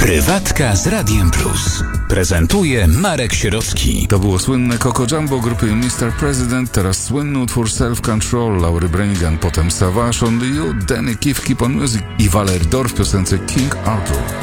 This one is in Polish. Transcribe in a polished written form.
Prywatka z Radiem Plus. Prezentuje Marek Sierocki. To było słynne Coco Jumbo grupy Mr. President, teraz słynny utwór Self Control Laury Branigan, potem Savage, Only You, Danny Keefe, Keep on Music i Valer Dor w piosence King Arthur.